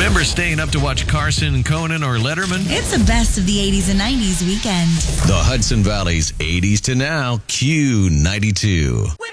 Remember staying up to watch Carson, Conan, or Letterman? It's the best of the 80s and 90s weekend. The Hudson Valley's 80s to now, Q92.